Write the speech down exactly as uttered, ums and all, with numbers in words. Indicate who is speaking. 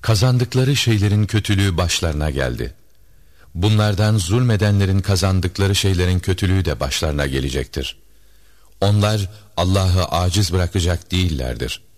Speaker 1: Kazandıkları şeylerin kötülüğü başlarına geldi. Bunlardan zulmedenlerin kazandıkları şeylerin kötülüğü de başlarına gelecektir. Onlar Allah'ı aciz bırakacak değillerdir.